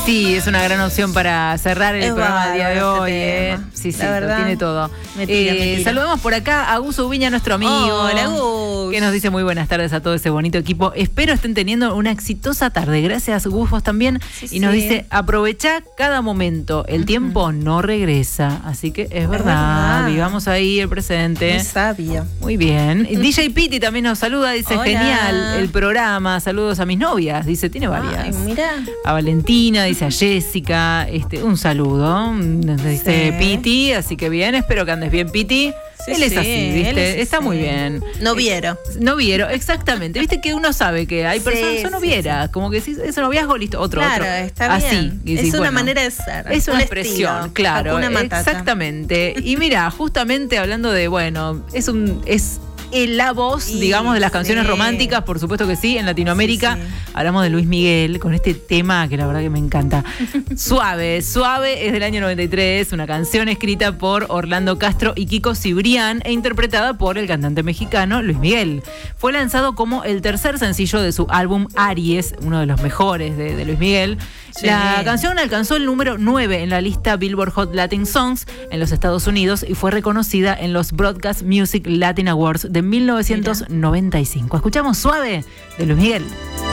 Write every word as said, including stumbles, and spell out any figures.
sí, es una gran opción para cerrar el Es programa del día de bárbaro hoy. este Eh. tema. Sí, sí, La lo verdad, tiene todo. me tira, Eh, me tira. Saludamos por acá a Gus Ubiña, nuestro amigo. Hola, Gus. Que nos dice muy buenas tardes a todo ese bonito equipo. Espero estén teniendo una exitosa tarde. Gracias, Gus, vos también. Sí, y nos sí. dice, aprovechá cada momento. El Ujú. tiempo no regresa. Así que es verdad. verdad. Vivamos ahí el presente. Muy sabio. Muy bien. Y D J Piti también nos saluda, dice, Hola. genial el programa, saludos a mis novias, dice, tiene varias. Ay, mira. A Valentina, dice a Jessica, este, un saludo, nos dice Sí. Piti, así que bien, espero que andes bien, Piti. Sí, él es sí, así, ¿viste? él es Está así. muy bien. No vieron. No vieron, exactamente. Viste que uno sabe que hay Sí, personas que son sí, novieras, como que si es un noviazgo, listo, otro, Claro, otro. está así. bien. Y Es decís, una bueno, manera de ser. es una un expresión, estilo. claro. Hakuna Matata. Exactamente. Y mira, justamente hablando de, bueno, es un es la voz, Y digamos, de las canciones sí. románticas, por supuesto que sí, en Latinoamérica. Sí, sí. Hablamos de Luis Miguel con este tema que la verdad que me encanta. Suave, Suave es del año noventa y tres, una canción escrita por Orlando Castro y Kiko Cibrián e interpretada por el cantante mexicano Luis Miguel. Fue lanzado como el tercer sencillo de su álbum Aries, uno de los mejores de, de Luis Miguel. Sí. La canción alcanzó el número nueve en la lista Billboard Hot Latin Songs en los Estados Unidos y fue reconocida en los Broadcast Music Latin Awards de mil novecientos noventa y cinco. Escuchamos Suave de Luis Miguel.